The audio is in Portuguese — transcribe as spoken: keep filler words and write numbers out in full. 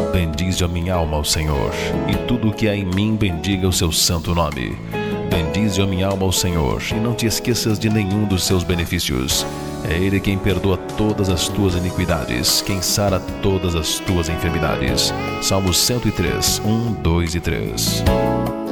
Bendize a minha alma ao Senhor, e tudo o que há em mim bendiga o seu santo nome. Bendize a minha alma ao Senhor, e não te esqueças de nenhum dos seus benefícios. É Ele quem perdoa todas as tuas iniquidades, quem sara todas as tuas enfermidades. Salmos cento e três, um, dois e três.